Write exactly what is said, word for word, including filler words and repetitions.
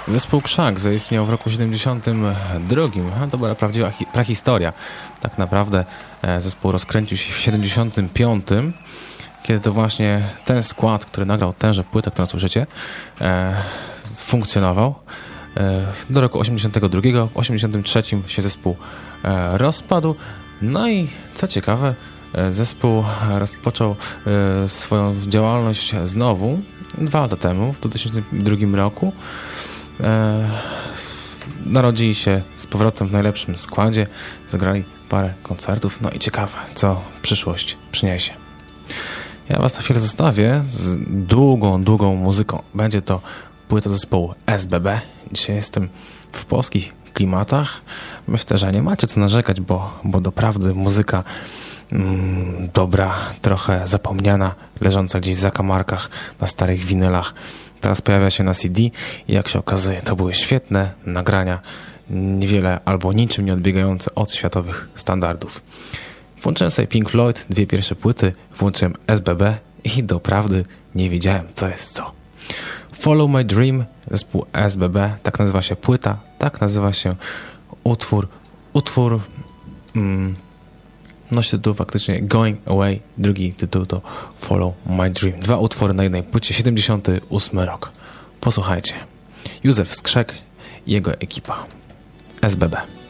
Zespół Krzak zaistniał w roku siedemdziesiątym drugim. To była prawdziwa hi- prahistoria. Tak naprawdę e, zespół rozkręcił się w siedemdziesiątym piątym, kiedy to właśnie ten skład, który nagrał tęże płytę, którą słyszycie, e, funkcjonował. E, do roku osiemdziesiątego drugiego. W osiemdziesiątym trzecim się zespół e, rozpadł. No i co ciekawe, e, zespół rozpoczął e, swoją działalność znowu dwa lata temu, w dwa tysiące drugim roku. E, narodzili się z powrotem w najlepszym składzie, zagrali parę koncertów, no i ciekawe, co przyszłość przyniesie. Ja was na chwilę zostawię z długą, długą muzyką. Będzie to płyta zespołu S B B. Dzisiaj jestem w polskich klimatach. Myślę, że nie macie co narzekać, bo, bo doprawdy muzyka mm, dobra, trochę zapomniana, leżąca gdzieś w zakamarkach, na starych winylach. Teraz pojawia się na C D i jak się okazuje, to były świetne nagrania, niewiele albo niczym nie odbiegające od światowych standardów. Włączyłem sobie Pink Floyd, dwie pierwsze płyty, włączyłem S B B i doprawdy nie wiedziałem, co jest co. Follow My Dream, zespół S B B, tak nazywa się płyta, tak nazywa się utwór. Utwór mm, nosi tytuł faktycznie Going Away, drugi tytuł to Follow My Dream. Dwa utwory na jednej płycie, siedemdziesiąty ósmy rok. Posłuchajcie. Józef Skrzek i jego ekipa. S B B.